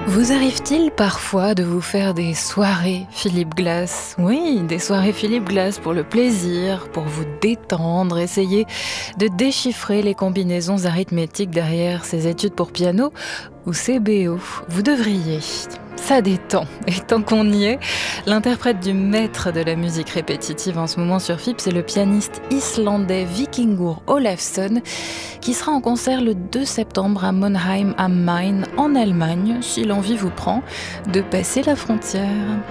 Vous arrive-t-il parfois de vous faire des soirées Philippe Glass? Oui, des soirées Philippe Glass pour le plaisir, pour vous détendre, essayer de déchiffrer les combinaisons arithmétiques derrière ces études pour piano ou ces BO. Vous devriez. Ça détend. Et tant qu'on y est, l'interprète du maître de la musique répétitive en ce moment sur FIP, c'est le pianiste islandais Vikingur Olafsson qui sera en concert le 2 septembre à Monheim am Main en Allemagne, si l'envie vous prend de passer la frontière.